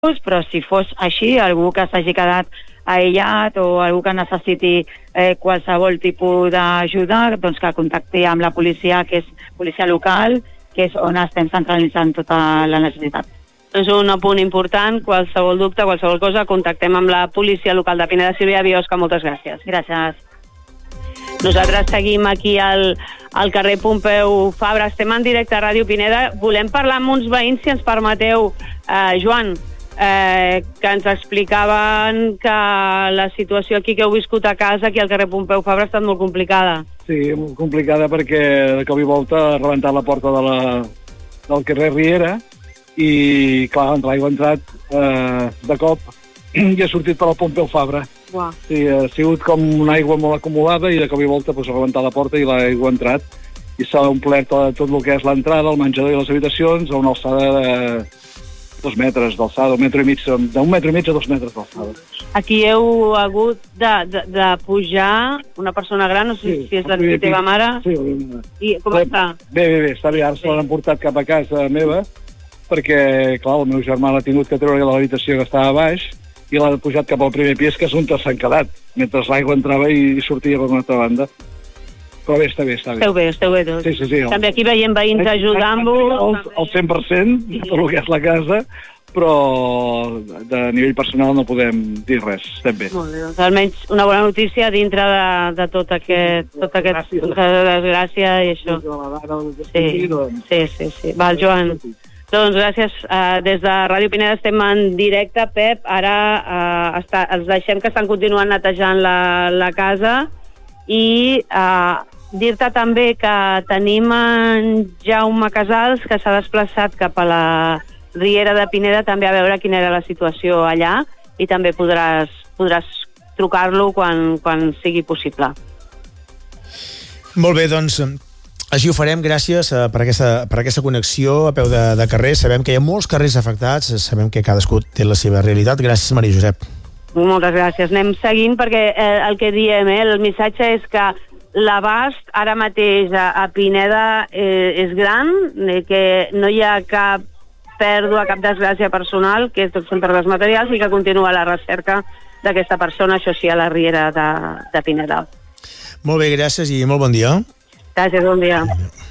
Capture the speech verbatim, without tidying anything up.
però si fos així, algú que s'hagi quedat aïllat o algú que necessiti eh, qualsevol tipus d'ajuda, doncs que contacti amb la policia, que és policia local, que és on estem centralitzant tota la necessitat. És un apunt important, qualsevol dubte, qualsevol cosa, contactem amb la policia local de Pineda. Sílvia Biosca, moltes gràcies. Gràcies. Nosaltres seguim aquí al, al carrer Pompeu Fabra, estem en directe a Ràdio Pineda. Volem parlar amb uns veïns, si ens permeteu, eh, Joan, eh, que ens explicaven que la situació aquí que heu viscut a casa, aquí al carrer Pompeu Fabra, ha estat molt complicada. Sí, molt complicada perquè de cop i volta ha rebentat la porta de la, del carrer Riera i, clar, l'aigua ha entrat eh, de cop i ha sortit per al Pompeu Fabra. Uau. Sí, ha sigut com una aigua molt acumulada i de cop i volta pues, ha rebentat la porta i l'aigua ha entrat i s'ha omplert tot el que és l'entrada, el menjador i les habitacions a una alçada de dos metres d'alçada, un metre i mig, d'un metre i mig a dos metres d'alçada. Aquí heu hagut de, de, de pujar una persona gran, no sé sí, si és la teva mare. Sí, I com bé, està? Bé, bé, bé, està bé, ara se l'han portat cap a casa meva, perquè, clar, el meu germà l'ha tingut que treure de l'habitació que estava a baix i l'ha pujat cap al primer pis, que és on s'han quedat, mentre l'aigua entrava i sortia per una altra banda. Però bé, està bé, està bé. Esteu bé, esteu bé tots. Sí, sí, sí. També aquí veiem veïns ajudant-vos. El cent per cent de tot el que és la casa, però de nivell personal no podem dir res, estem bé. Molt bé, doncs almenys una bona notícia dintre de, de tot aquest, tot aquest desgràcia i això. Sí, sí, sí, sí. Val, Joan. Doncs gràcies. Uh, des de Ràdio Pineda estem en directe, Pep. Ara uh, està, els deixem que estan continuant netejant la, la casa i uh, dir-te també que tenim en Jaume Casals, que s'ha desplaçat cap a la Riera de Pineda també a veure quina era la situació allà i també podràs, podràs trucar-lo quan, quan sigui possible. Molt bé, doncs així ho farem, gràcies per aquesta, per aquesta connexió a peu de, de carrer. Sabem que hi ha molts carrers afectats, sabem que cadascú té la seva realitat. Gràcies, Maria Josep. Moltes gràcies. Anem seguint perquè eh, el que diem, eh, el missatge és que l'abast ara mateix a, a Pineda eh, és gran, eh, que no hi ha cap pèrdua, cap desgràcia personal, que és tot sempre dels materials i que continua la recerca d'aquesta persona, això sí, a la Riera de, de Pineda. Molt bé, gràcies i molt bon dia. Gràcies, bon dia.